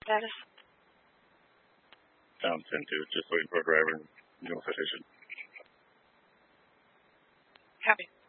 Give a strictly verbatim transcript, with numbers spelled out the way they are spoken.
Status? Down ten two, just waiting for a driver. No citation. Copy.